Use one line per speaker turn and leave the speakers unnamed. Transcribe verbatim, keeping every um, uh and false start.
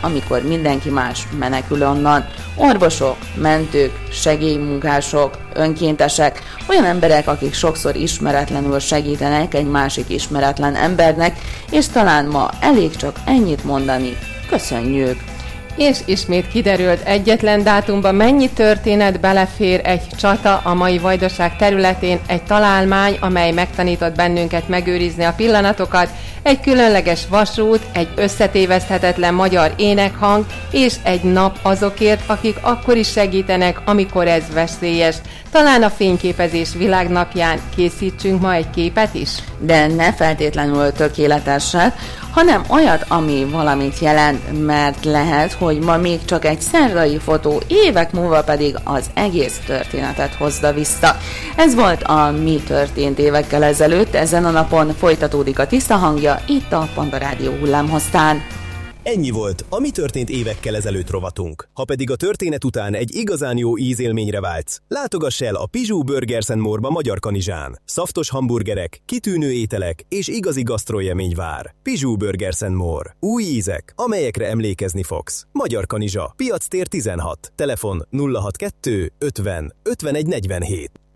amikor mindenki más menekül onnan. Orvosok, mentők, segélymunkások, önkéntesek, olyan emberek, akik sokszor ismeretlenül segítenek egy másik ismeretlen embernek, és talán ma elég csak ennyit mondani. Köszönjük!
És ismét kiderült, egyetlen dátumban mennyi történet belefér egy csata a mai Vajdaság területén, egy találmány, amely megtanított bennünket megőrizni a pillanatokat, egy különleges vasút, egy összetéveszthetetlen magyar énekhang, és egy nap azokért, akik akkor is segítenek, amikor ez veszélyes. Talán a fényképezés világnapján készítsünk ma egy képet is?
De ne feltétlenül tökéleteset, hanem olyat, ami valamit jelent, mert lehet, hogy ma még csak egy szerdai fotó, évek múlva pedig az egész történetet hozza vissza. Ez volt a Mi történt évekkel ezelőtt, ezen a napon folytatódik a Tiszta hangja, itt a Panda Rádió hullámhosszán.
Ennyi volt a Mi történt évekkel ezelőtt rovatunk. Ha pedig a történet után egy igazán jó ízélményre vágysz, látogass el a Pizsú Burgers and More-ba Magyarkanizsán. Szaftos hamburgerek, kitűnő ételek és igazi gasztroélmény vár. Pizsú Burgers and More. Új ízek, amelyekre emlékezni fogsz. Magyarkanizsa, Piactér tizenhat, telefon nulla hatvankettő ötven ötvenegy negyvenhét.